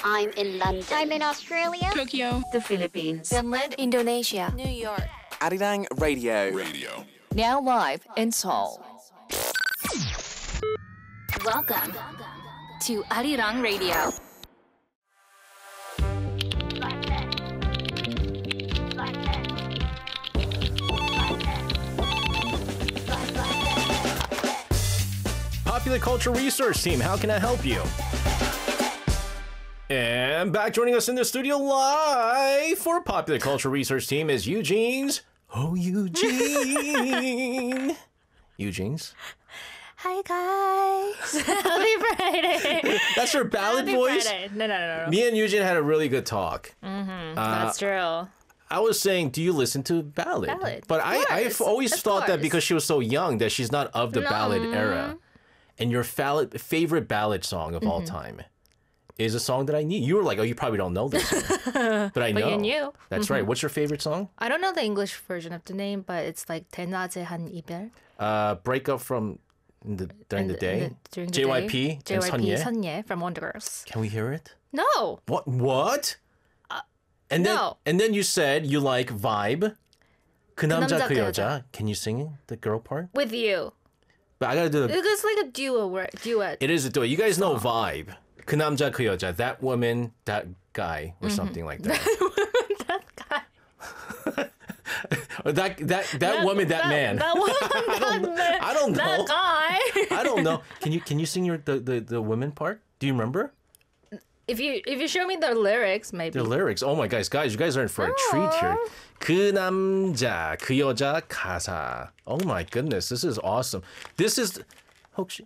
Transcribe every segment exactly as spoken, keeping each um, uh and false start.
I'm in London. I'm in Australia. Tokyo. The Philippines. Finland. Indonesia. New York. Arirang Radio. Radio. Now live in Seoul. Welcome to Arirang Radio. Popular Culture Research Team, how can I help you? And back joining us in the studio live for Popular Culture Research Team is Eugene's. Oh, Eugene. Eugene's. Hi guys. Happy Friday. That's your ballad Happy voice? Friday. No, no, no, no. Me and Eugene had a really good talk. Mm-hmm. Uh, That's true. I was saying, do you listen to ballad? Ballad. But Of I, I've course. always Of thought that course. because she was so young that she's not of the No. ballad era. And your ballad, favorite ballad song of Mm-hmm. all time is a song that I need. You were like, oh, you probably don't know this one. But I But know. you knew. That's right. What's your favorite song? I don't know the English version of the name, but it's like 대낮에 한 이별. Uh, break up from the, during the, And- day. and the- during the J Y P day. and J Y P 선예. 선예 from Wonder Girls. Can we hear it? No. What? What? and then Uh, no. and then you said you like Vibe. 그 남자 남자 그 그 여자. Can you sing the girl part? With you. But I gotta do the. It's like a duo word. Duet. It is a duet. You guys know Vibe. 그 남자 그 여자. That woman, that guy, or something like that. that guy. Or that that that woman, that, man. That woman, that man. I don't know. That guy. I don't know. Can you can you sing your the, the, the women part? Do you remember? If you if you show me the lyrics, maybe. The lyrics. Oh my guys, guys, you guys are in for a treat here. 그 남자 그 여자 가사. Oh my goodness, this is awesome. This is 혹시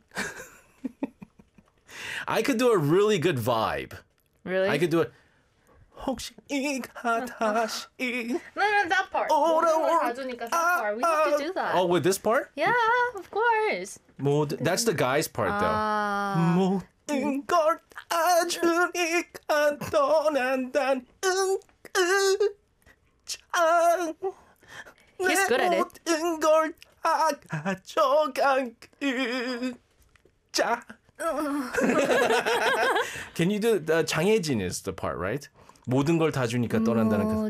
I could do a really good vibe. Really? I could do it. 혹시 이가 다시 No, no, that part. Oh, no. 가져니까 that part. We have to do that. Oh, with this part? Yeah, of course. 모든, that's the guy's part though. Uh, 모든 걸 다 주니까 떠난다는 장. He's good at it. 모든 걸 다 가져간 그 자. Can you do the 장혜진 is the part, right? 모든 걸 다 주니까 떠난다는 그